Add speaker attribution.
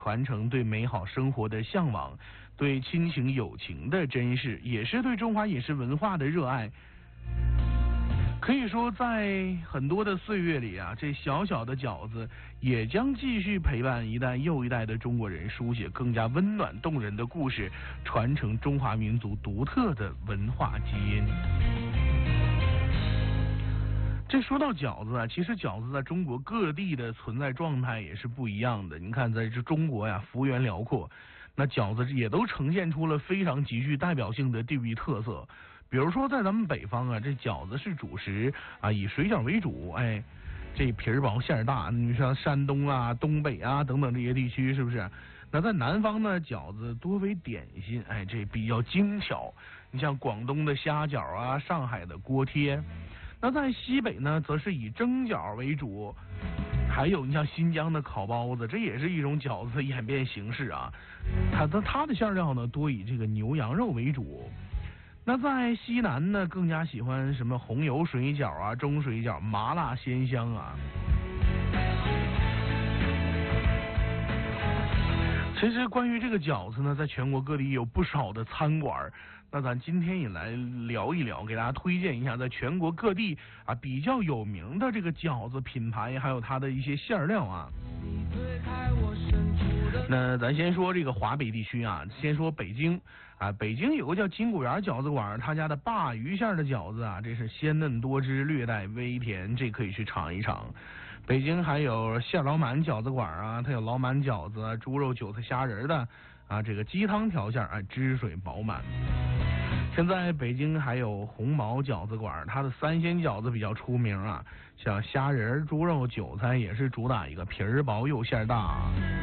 Speaker 1: 传承对美好生活的向往，对亲情友情的珍视，也是对中华饮食文化的热爱。可以说，在很多的岁月里啊，这小小的饺子也将继续陪伴一代又一代的中国人，书写更加温暖动人的故事，传承中华民族独特的文化基因。这说到饺子啊，其实饺子在中国各地的存在状态也是不一样的。你看，在这中国呀，幅员辽阔，那饺子也都呈现出了非常极具代表性的地域特色。比如说，在咱们北方啊，这饺子是主食啊，以水饺为主，哎，这皮儿薄馅儿大。你像山东啊、东北啊等等这些地区，是不是？那在南方呢，饺子多为点心，哎，这比较精巧。你像广东的虾饺啊，上海的锅贴。那在西北呢，则是以蒸饺为主，还有你像新疆的烤包子，这也是一种饺子的演变形式啊。它的馅料呢，多以这个牛羊肉为主。那在西南呢，更加喜欢什么红油水饺啊、中水饺、麻辣鲜香啊。其实关于这个饺子呢，在全国各地有不少的餐馆。那咱今天也来聊一聊，给大家推荐一下在全国各地啊比较有名的这个饺子品牌，还有它的一些馅料啊。那咱先说这个华北地区啊，先说北京啊，北京有个叫金谷园饺子馆，他家的鲅鱼馅的饺子啊，这是鲜嫩多汁，略带微甜，这可以去尝一尝。北京还有馅老满饺子馆啊，它有老满饺子、猪肉韭菜虾仁的啊，这个鸡汤调馅啊，汁水饱满。现在北京还有红毛饺子馆，它的三鲜饺子比较出名啊，像虾仁、猪肉、韭菜也是主打一个皮儿薄又馅大。